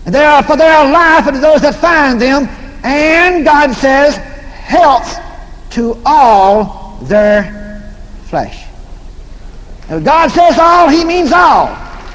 For they are life unto those that find them, and God says, health to all their flesh. If God says all, he means all.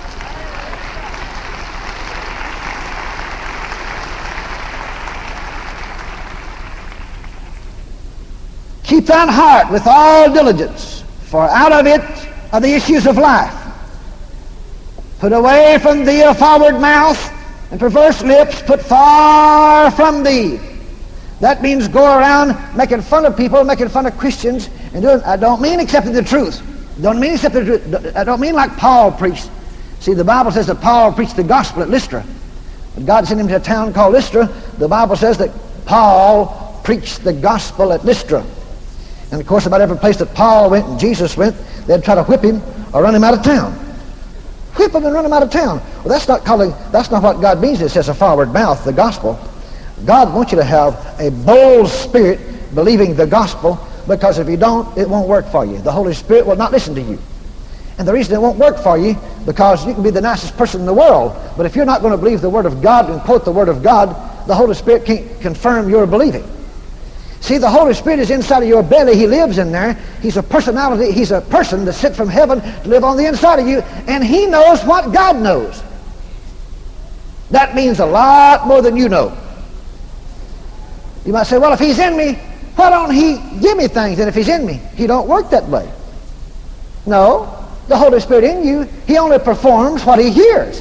Keep thine heart with all diligence, for out of it are the issues of life. Put away from thee a forward mouth, and perverse lips put far from thee. That means go around making fun of people, making fun of Christians, and doing, I don't mean accepting the truth. Don't mean accepting the truth. I don't mean like Paul preached. See, the Bible says that Paul preached the gospel at Lystra. When God sent him to a town called Lystra, the Bible says that Paul preached the gospel at Lystra. And of course, about every place that Paul went and Jesus went, they'd try to whip him or run him out of town. Whip him and run him out of town. Well, that's not what God means. It says a forward mouth, the gospel. God wants you to have a bold spirit believing the gospel, because if you don't, it won't work for you. The Holy Spirit will not listen to you. And the reason it won't work for you, because you can be the nicest person in the world, but if you're not going to believe the Word of God and quote the Word of God, the Holy Spirit can't confirm your believing. See, the Holy Spirit is inside of your belly. He lives in there. He's a personality. He's a person that sent from heaven to live on the inside of you, and he knows what God knows. That means a lot more than you know. You might say, well, if he's in me, why don't he give me things? And if he's in me, he don't work that way. No, the Holy Spirit in you, he only performs what he hears.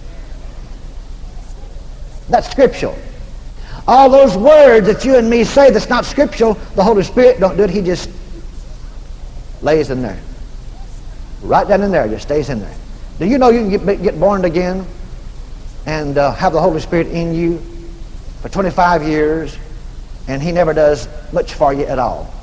That's scriptural. All those words that you and me say that's not scriptural, the Holy Spirit don't do it. He just lays in there. Right down in there, just stays in there. Do you know you can get born again and have the Holy Spirit in you for 25 years and he never does much for you at all?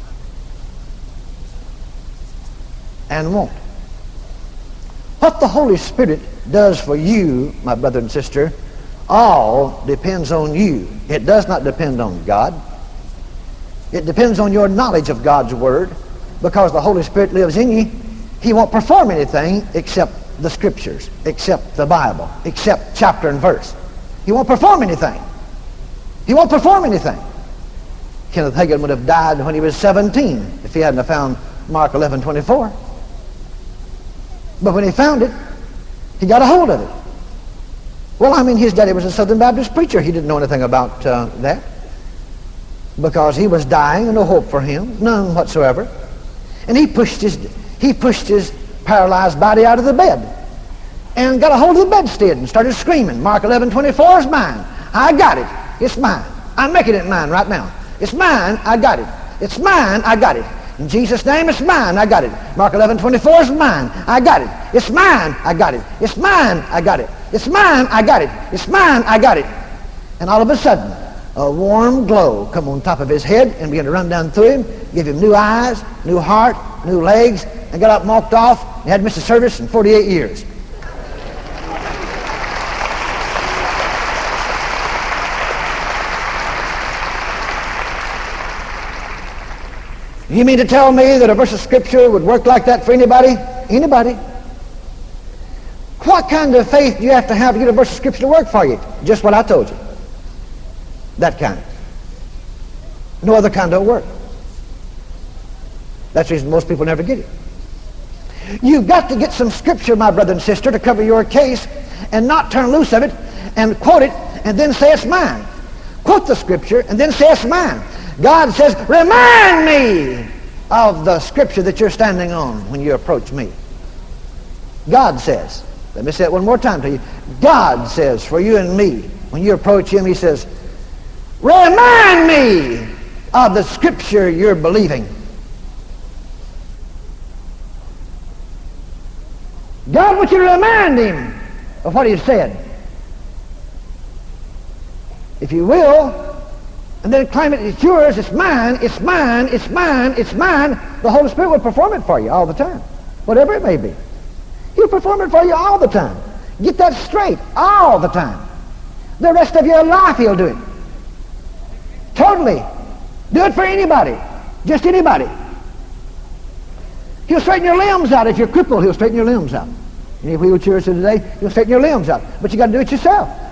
And won't. What the Holy Spirit does for you, my brother and sister, all depends on you. It does not depend on God. It depends on your knowledge of God's Word, because the Holy Spirit lives in you. He won't perform anything except the Scriptures, except the Bible, except chapter and verse. He won't perform anything. He won't perform anything. Kenneth Hagin would have died when he was 17 if he hadn't have found Mark 11:24. But when he found it, he got a hold of it. Well, I mean, his daddy was a Southern Baptist preacher. He didn't know anything about that, because he was dying and no hope for him, none whatsoever. And he pushed his paralyzed body out of the bed and got a hold of the bedstead and started screaming, Mark 11:24 is mine. I got it. It's mine. I'm making it mine right now. It's mine. I got it. It's mine. I got it. In Jesus' name, it's mine. I got it. Mark 11:24 is mine. I got it. It's mine. I got it. It's mine. I got it. It's mine. I got it. It's mine. I got it. And all of a sudden, a warm glow come on top of his head and began to run down through him, give him new eyes, new heart, new legs, and got up and walked off. He hadn't missed a service in 48 years. You mean to tell me that a verse of Scripture would work like that for anybody? Anybody. What kind of faith do you have to get a verse of Scripture to work for you? Just what I told you. That kind. No other kind don't work. That's the reason most people never get it. You've got to get some Scripture, my brother and sister, to cover your case and not turn loose of it and quote it and then say it's mine. Quote the Scripture and then say it's mine. God says, remind me of the Scripture that you're standing on when you approach me. God says, let me say it one more time to you. God says for you and me, when you approach him, he says, remind me of the Scripture you're believing. God wants you to remind him of what he said. If you will, and then claim it, it's yours, it's mine, it's mine, it's mine, it's mine, the Holy Spirit will perform it for you all the time, whatever it may be. He'll perform it for you all the time. Get that straight, all the time. The rest of your life he'll do it. Totally. Do it for anybody, just anybody. He'll straighten your limbs out. If you're crippled, he'll straighten your limbs out. Any wheelchairs today, he'll straighten your limbs out. But you got to do it yourself.